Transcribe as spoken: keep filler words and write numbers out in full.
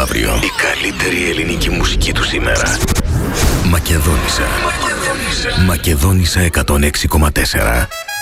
αύριο. Η καλύτερη ελληνική μουσική του σήμερα. Μακεδόνισσα. Μακεδόνισσα εκατόν έξι κόμμα τέσσερα.